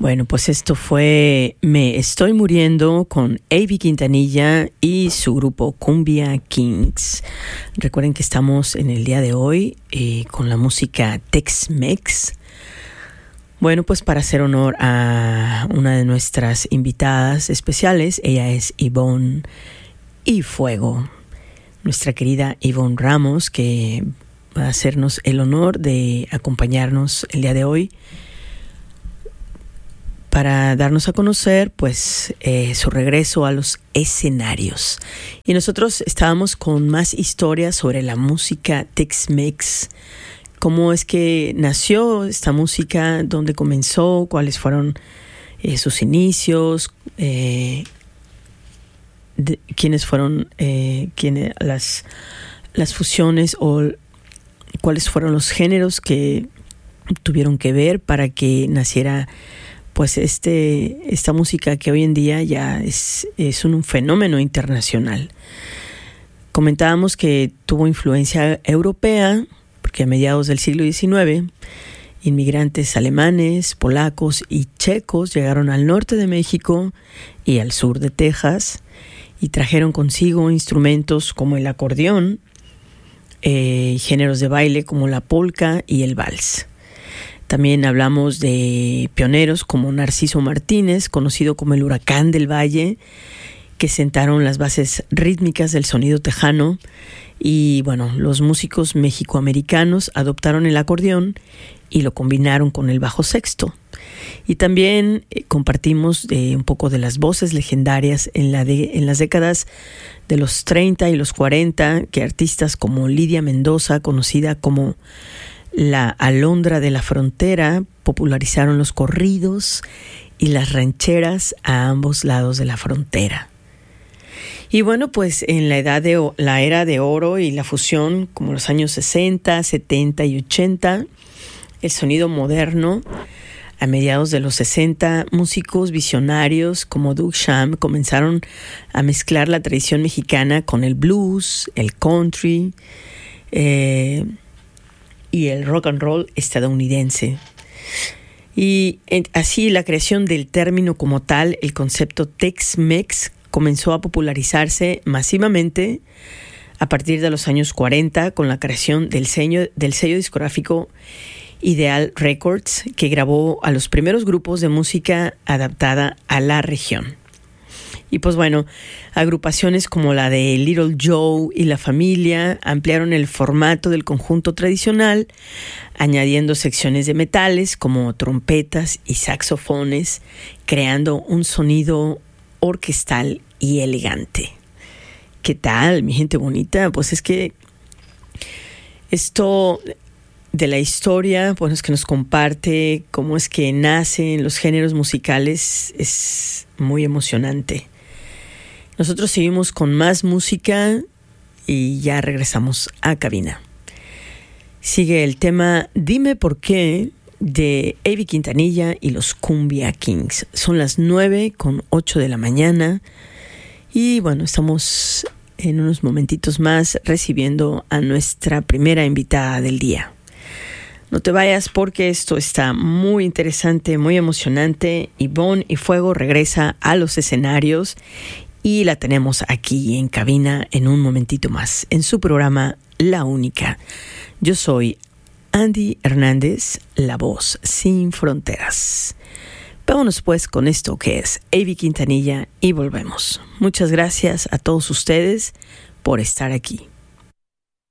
Bueno, pues esto fue Me Estoy Muriendo con Avi Quintanilla y su grupo Cumbia Kings. Recuerden que estamos en el día de hoy con la música Tex-Mex. Bueno, pues para hacer honor a una de nuestras invitadas especiales, ella es Ivonne y Fuego, nuestra querida Ivonne Ramos, que va a hacernos el honor de acompañarnos el día de hoy para darnos a conocer pues su regreso a los escenarios. Y nosotros estábamos con más historias sobre la música Tex-Mex, cómo es que nació esta música, dónde comenzó, cuáles fueron sus inicios, quiénes fueron las fusiones o cuáles fueron los géneros que tuvieron que ver para que naciera pues esta música que hoy en día ya es un fenómeno internacional. Comentábamos que tuvo influencia europea, porque a mediados del siglo XIX, inmigrantes alemanes, polacos y checos llegaron al norte de México y al sur de Texas y trajeron consigo instrumentos como el acordeón, géneros de baile como la polka y el vals. También hablamos de pioneros como Narciso Martínez, conocido como el Huracán del Valle, que sentaron las bases rítmicas del sonido tejano. Y bueno, los músicos mexicoamericanos adoptaron el acordeón y lo combinaron con el bajo sexto. Y también compartimos un poco de las voces legendarias en las décadas de los 30 y los 40, que artistas como Lidia Mendoza, conocida como la Alondra de la Frontera, popularizaron los corridos y las rancheras a ambos lados de la frontera. Y bueno, pues en la era de oro y la fusión, como los años 60, 70 y 80, el sonido moderno, a mediados de los 60, músicos visionarios como Doug Sham comenzaron a mezclar la tradición mexicana con el blues, el country, y el rock and roll estadounidense. Y así la creación del término como tal, el concepto Tex-Mex, comenzó a popularizarse masivamente a partir de los años 40 con la creación del sello discográfico Ideal Records, que grabó a los primeros grupos de música adaptada a la región. Y pues bueno, agrupaciones como la de Little Joe y La Familia ampliaron el formato del conjunto tradicional, añadiendo secciones de metales como trompetas y saxofones, creando un sonido orquestal y elegante. ¿Qué tal, mi gente bonita? Pues es que esto de la historia, bueno, es que nos comparte cómo es que nacen los géneros musicales, es muy emocionante. Nosotros seguimos con más música y ya regresamos a cabina. Sigue el tema Dime por qué de Avi Quintanilla y los Cumbia Kings. Son las 9:08 de la mañana y bueno, estamos en unos momentitos más recibiendo a nuestra primera invitada del día. No te vayas porque esto está muy interesante, muy emocionante. Ivonne y Fuego regresa a los escenarios y la tenemos aquí en cabina en un momentito más, en su programa La Única. Yo soy Andy Hernández, la voz sin fronteras. Vámonos pues con esto que es Avi Quintanilla y volvemos. Muchas gracias a todos ustedes por estar aquí.